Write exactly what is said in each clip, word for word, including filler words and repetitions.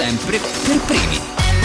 sempre per primi.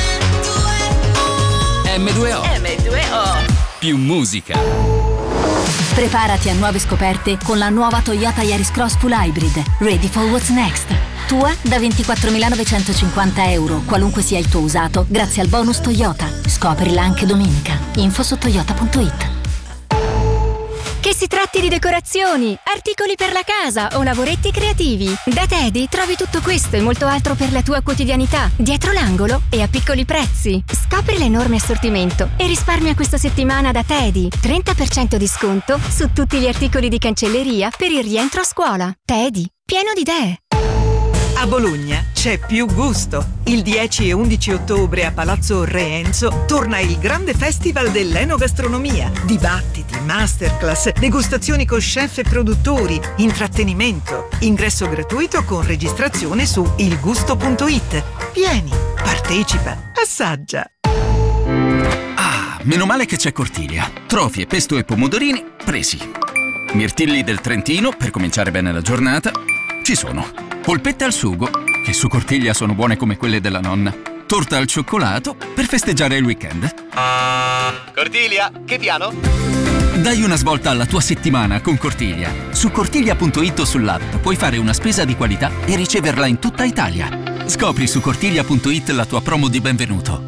M due O. M due O. Più musica. Preparati a nuove scoperte con la nuova Toyota Yaris Cross Full Hybrid. Ready for what's next. Tua da ventiquattromilanovecentocinquanta euro, qualunque sia il tuo usato, grazie al bonus Toyota. Scoprila anche domenica. Info su toyota punto it. Che si tratti di decorazioni, articoli per la casa o lavoretti creativi, da Teddy trovi tutto questo e molto altro per la tua quotidianità, dietro l'angolo e a piccoli prezzi. Scopri l'enorme assortimento e risparmia questa settimana da Teddy. trenta per cento di sconto su tutti gli articoli di cancelleria per il rientro a scuola. Teddy, pieno di idee. A Bologna c'è più gusto. Il dieci e undici ottobre a Palazzo Re Enzo torna il grande festival dell'enogastronomia. Dibattiti, masterclass, degustazioni con chef e produttori, intrattenimento. Ingresso gratuito con registrazione su ilgusto punto it. Vieni, partecipa, assaggia. Ah, meno male che c'è Cortiglia. Trofie, pesto e pomodorini presi. Mirtilli del Trentino per cominciare bene la giornata. Ci sono. Polpette al sugo, che su Cortiglia sono buone come quelle della nonna. Torta al cioccolato per festeggiare il weekend. Cortiglia, che piano? Dai una svolta alla tua settimana con Cortiglia. Su cortiglia punto it o sull'app puoi fare una spesa di qualità e riceverla in tutta Italia. Scopri su cortiglia punto it la tua promo di benvenuto.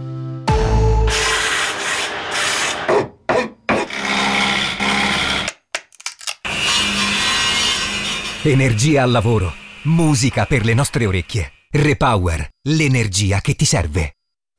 Energia al lavoro. Musica per le nostre orecchie. Repower, l'energia che ti serve.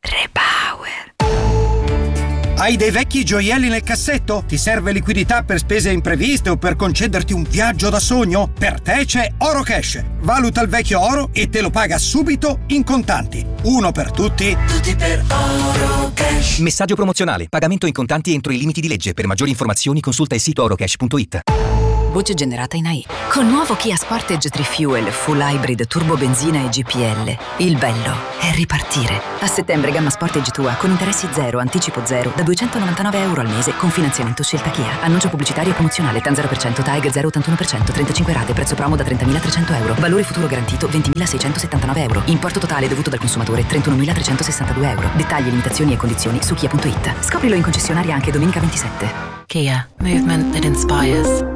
Repower. Hai dei vecchi gioielli nel cassetto? Ti serve liquidità per spese impreviste o per concederti un viaggio da sogno? Per te c'è Oro Cash. Valuta il vecchio oro e te lo paga subito in contanti. Uno per tutti, tutti per Oro Cash. Messaggio promozionale. Pagamento in contanti entro i limiti di legge. Per maggiori informazioni consulta il sito orocash punto it. Voce generata in A I. Con nuovo Kia Sportage tre Fuel, Full Hybrid, Turbo Benzina e G P L. Il bello è ripartire. A settembre gamma Sportage tua con interessi zero, anticipo zero, da duecentonovantanove euro al mese con finanziamento scelta Kia. Annuncio pubblicitario promozionale T A N zero per cento, T A E G zero virgola ottantuno per cento, trentacinque rate, prezzo promo da trentamilatrecento euro. Valore futuro garantito ventimilaseicentosettantanove euro. Importo totale dovuto dal consumatore trentunomilatrecentosessantadue euro. Dettagli, limitazioni e condizioni su kia punto it. Scoprilo in concessionaria anche domenica ventisette. Kia, movement that inspires.